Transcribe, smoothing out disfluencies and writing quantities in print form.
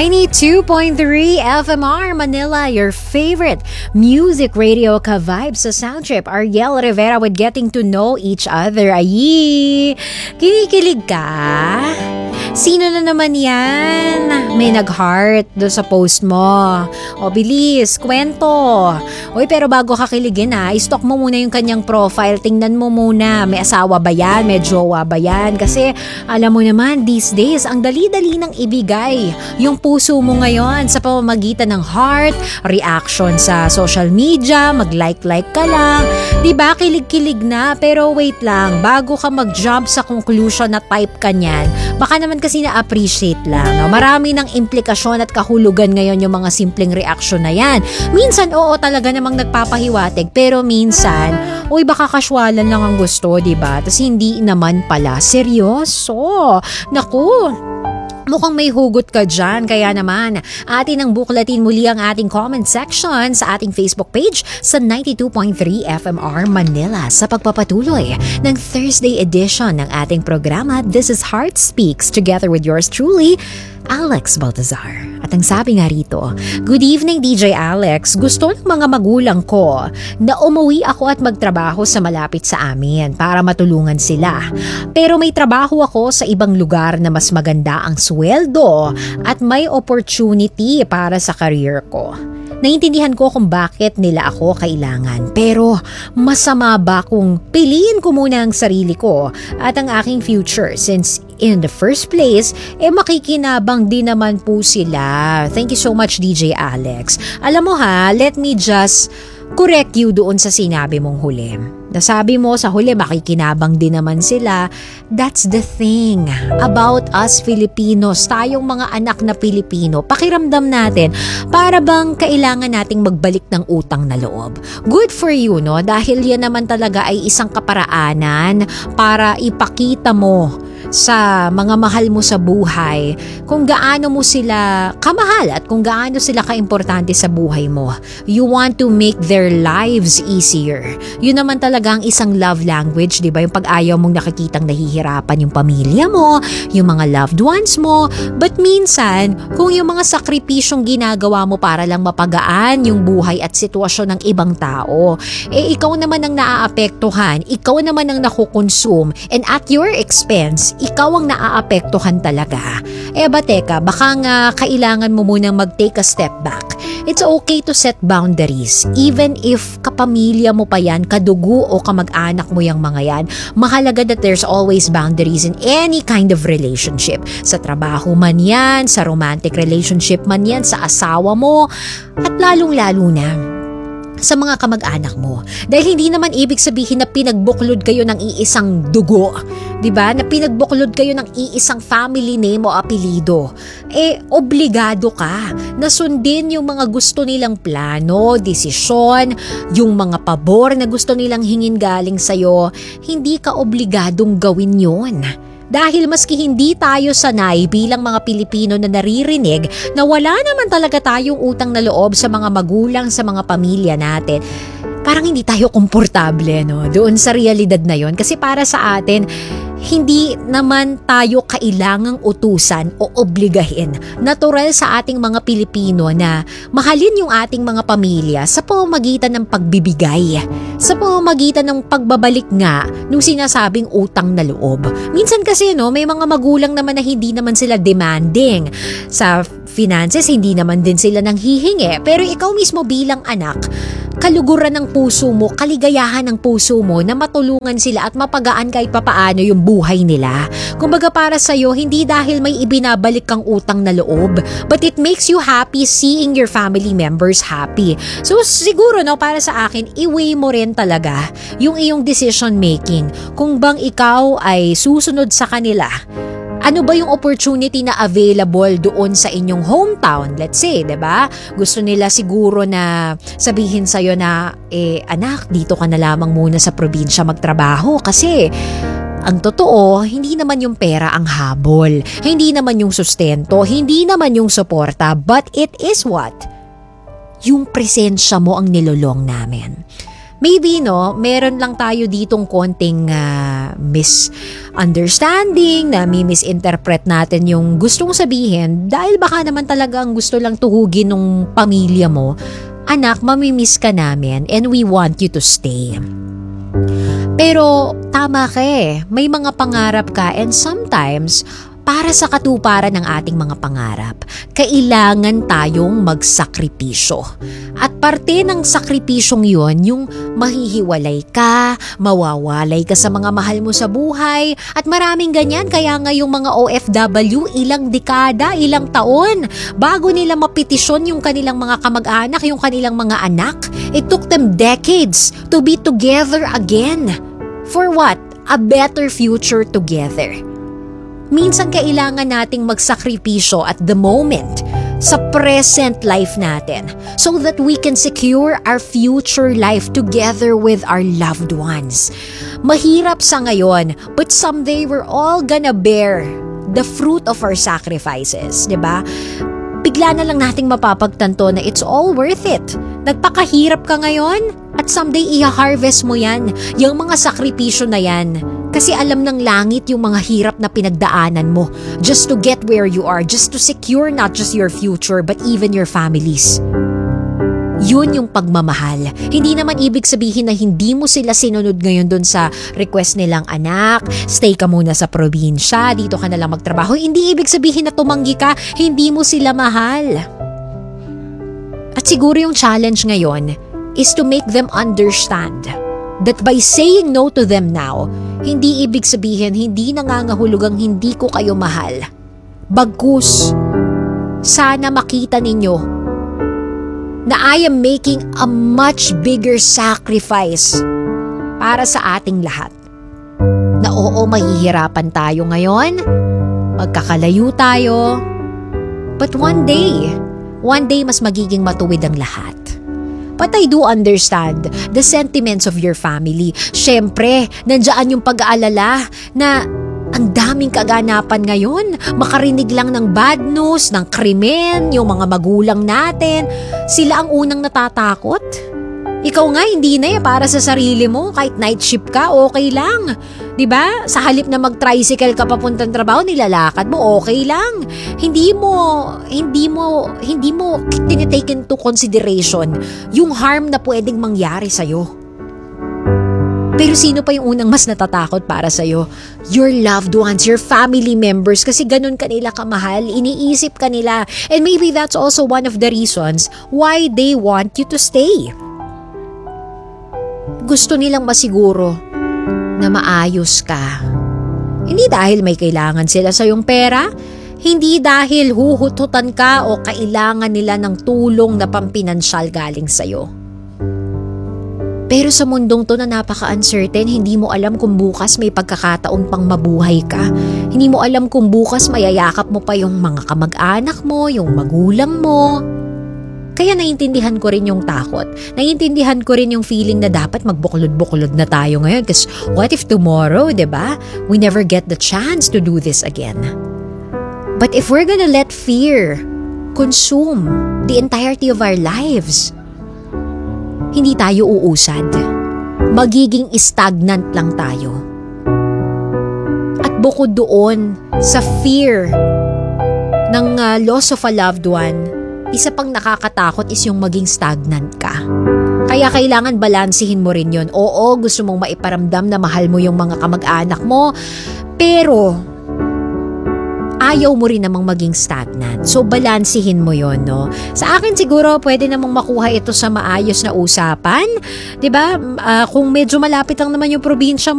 92.3 FMR Manila, your favorite music radio ka-vibe sa Soundtrip. Ariel Rivera with Getting to Know Each Other. Ayi! Kinikilig ka? Sino na naman yan? May nag-heart doon sa post mo. O bilis, kwento. Uy, pero bago ka kiligin i-stalk mo muna yung kanyang profile. Tingnan mo muna, may asawa ba yan? May jowa ba yan? Kasi alam mo naman, these days, ang dali-dali ng ibigay yung puso mo ngayon sa pamamagitan ng heart, reaction sa social media, mag-like ka lang. Diba, kilig-kilig na, pero wait lang, bago ka mag-jump sa conclusion na type ka niyan, baka naman kasi na-appreciate lang. No? Marami ng implikasyon at kahulugan ngayon yung mga simpleng reaction na yan. Minsan, oo, talaga namang nagpapahiwatig, pero minsan, uy, baka kaswalan lang ang gusto, diba? Tapos hindi naman pala. Seryoso? Naku, mukhang may hugot ka dyan. Kaya naman, atin ang buklatin muli ang ating comment section sa ating Facebook page sa 92.3 FMR Manila sa pagpapatuloy ng Thursday edition ng ating programa. This is Heart Speaks, together with yours truly, Alex Baltazar. At ang sabi nga rito, good evening DJ Alex, gusto ng mga magulang ko na umuwi ako at magtrabaho sa malapit sa amin para matulungan sila. Pero may trabaho ako sa ibang lugar na mas maganda ang sweldo at may opportunity para sa career ko. Naintindihan ko kung bakit nila ako kailangan, pero masama ba kung piliin ko muna ang sarili ko at ang aking future since in the first place, makikinabang din naman po sila. Thank you so much DJ Alex. Alam mo let me just correct you doon sa sinabi mong huli. Nasabi mo sa huli, makikinabang din naman sila. That's the thing about us Filipinos, tayong mga anak na Pilipino. Pakiramdam natin, para bang kailangan nating magbalik ng utang na loob. Good for you, no? Dahil yan naman talaga ay isang kaparaanan para ipakita mo sa mga mahal mo sa buhay kung gaano mo sila kamahal at kung gaano sila kaimportante sa buhay mo. You want to make their lives easier. Yun naman talaga ang isang love language, di ba? Yung pag-ayaw mong nakikitang nahihirapan yung pamilya mo, yung mga loved ones mo. But minsan, kung yung mga sakripisyong ginagawa mo para lang mapagaan yung buhay at sitwasyon ng ibang tao, ikaw naman ang naaapektuhan, ikaw naman ang nakukonsume, and at your expense, ikaw ang naaapektuhan talaga. Teka, baka nga kailangan mo munang mag-take a step back. It's okay to set boundaries. Even if kapamilya mo pa yan, kadugo o kamag-anak mo yung mga yan, mahalaga that there's always boundaries in any kind of relationship. Sa trabaho man yan, sa romantic relationship man yan, sa asawa mo, at lalong-lalo na sa mga kamag-anak mo. Dahil hindi naman ibig sabihin na pinagbuklod kayo ng iisang dugo. Diba? Na pinagbuklod kayo ng iisang family name o apelido. Obligado ka na sundin yung mga gusto nilang plano, desisyon, yung mga pabor na gusto nilang hingin galing sa'yo. Hindi ka obligadong gawin yun. Dahil maski hindi tayo sanay bilang mga Pilipino na naririnig na wala naman talaga tayong utang na loob sa mga magulang, sa mga pamilya natin, parang hindi tayo komportable doon sa realidad na yon. Kasi para sa atin, hindi naman tayo kailangang utusan o obligahin. Natural sa ating mga Pilipino na mahalin yung ating mga pamilya sa pamamagitan ng pagbibigay, sa pamamagitan ng pagbabalik nga nung sinasabing utang na loob. Minsan kasi may mga magulang naman na hindi naman sila demanding. Sa finances, hindi naman din sila nang hihingi. Pero ikaw mismo bilang anak, kaluguran ng puso mo, kaligayahan ng puso mo na matulungan sila at mapagaan kahit papaano yung buhay nila. Kumbaga para sa'yo, hindi dahil may ibinabalik kang utang na loob, but it makes you happy seeing your family members happy. So siguro para sa akin, i-weigh mo rin talaga yung iyong decision making. Kung bang ikaw ay susunod sa kanila, ano ba yung opportunity na available doon sa inyong hometown? Let's say, 'di ba? Gusto nila siguro na sabihin sa iyo na anak, dito ka na lamang muna sa probinsya magtrabaho kasi ang totoo, hindi naman yung pera ang habol, hindi naman yung sustento, hindi naman yung suporta, but it is what? Yung presensya mo ang nilolong namin. Maybe, no, meron lang tayo ditong konting misunderstanding, na misinterpret natin yung gustong sabihin dahil baka naman talagang gusto lang tuhugin ng pamilya mo. Anak, mamimiss ka namin and we want you to stay. Pero tama ka eh, may mga pangarap ka and sometimes para sa katuparan ng ating mga pangarap, kailangan tayong magsakripisyo. At parte ng sakripisyong yon, yung mahihiwalay ka, mawawalay ka sa mga mahal mo sa buhay, at maraming ganyan. Kaya nga yung mga OFW, ilang dekada, ilang taon, bago nila mapetisyon yung kanilang mga kamag-anak, yung kanilang mga anak. It took them decades to be together again. For what? A better future together. Minsan kailangan nating magsakripisyo at the moment sa present life natin so that we can secure our future life together with our loved ones. Mahirap sa ngayon, but someday we're all gonna bear the fruit of our sacrifices, di ba? Bigla na lang nating mapapagtanto na it's all worth it. Nagpakahirap ka ngayon at someday i-harvest mo yan, yung mga sakripisyo na yan. Kasi alam ng langit yung mga hirap na pinagdaanan mo just to get where you are, just to secure not just your future but even your families. Yun yung pagmamahal. Hindi naman ibig sabihin na hindi mo sila sinunod ngayon dun sa request nilang anak, stay ka muna sa probinsya, dito ka na lang magtrabaho. Hindi ibig sabihin na tumanggi ka, hindi mo sila mahal. At siguro yung challenge ngayon is to make them understand that by saying no to them now, hindi ibig sabihin hindi nangangahulugang hindi ko kayo mahal. Bagkus, sana makita ninyo na I am making a much bigger sacrifice para sa ating lahat. Na oo, mahihirapan tayo ngayon, magkakalayo tayo, but one day mas magiging matuwid ang lahat. But I do understand the sentiments of your family. Siyempre, nandiyan yung pag-aalala na ang daming kaganapan ngayon. Makarinig lang ng bad news, ng krimen, yung mga magulang natin. Sila ang unang natatakot. Ikaw nga, hindi na para sa sarili mo. Kahit night shift ka, okay lang. 'Di ba? Sa halip na mag-tricycle ka papuntang trabaho, nilalakad mo, okay lang. Hindi mo tinitake into consideration yung harm na pwedeng mangyari sa'yo. Pero sino pa yung unang mas natatakot para sa'yo? Your loved ones, your family members, kasi ganun kanila kamahal, iniisip kanila. And maybe that's also one of the reasons why they want you to stay. Gusto nilang masiguro na maayos ka. Hindi dahil may kailangan sila sa iyong pera, hindi dahil huhututan ka o kailangan nila ng tulong na pampinansyal galing sa iyo. Pero sa mundong to na napaka-uncertain, hindi mo alam kung bukas may pagkakataon pang mabuhay ka. Hindi mo alam kung bukas mayayakap mo pa yung mga kamag-anak mo, yung magulang mo. Kaya naiintindihan ko rin yung takot. Naiintindihan ko rin yung feeling na dapat magbuklod-buklod na tayo ngayon. Kasi what if tomorrow, diba? We never get the chance to do this again. But if we're gonna let fear consume the entirety of our lives, hindi tayo uusad. Magiging stagnant lang tayo. At bukod doon, sa fear ng loss of a loved one, isa pang nakakatakot is yung maging stagnant ka. Kaya kailangan balansihin mo rin yun. Oo, gusto mong maiparamdam na mahal mo yung mga kamag-anak mo, pero ayaw mo rin namang maging stagnant. So, balansihin mo yon, no? Sa akin siguro, pwede namang makuha ito sa maayos na usapan. 'Di ba? Kung medyo malapit lang naman yung probinsya